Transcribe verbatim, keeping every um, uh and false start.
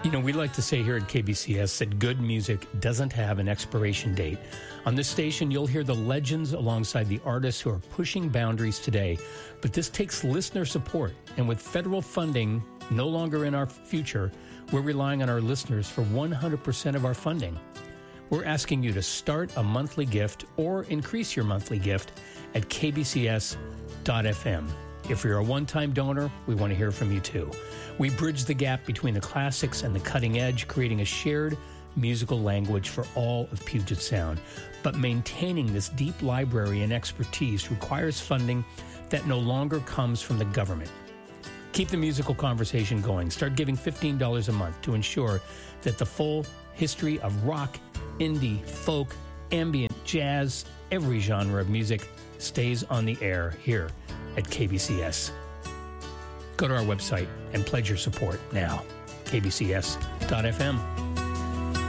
You know, we like to say here at K B C S that good music doesn't have an expiration date. On this station, you'll hear the legends alongside the artists who are pushing boundaries today. But this takes listener support. And with federal funding no longer in our future, we're relying on our listeners for one hundred percent of our funding. We're asking you to start a monthly gift or increase your monthly gift at k b c s dot f m. If you're a one-time donor, we want to hear from you too. We bridge the gap between the classics and the cutting edge, creating a shared musical language for all of Puget Sound. But maintaining this deep library and expertise requires funding that no longer comes from the government. Keep the musical conversation going. Start giving fifteen dollars a month to ensure that the full history of rock, indie, folk, ambient, jazz, every genre of music stays on the air here at K B C S. Go to our website and pledge your support now, k b c s dot f m.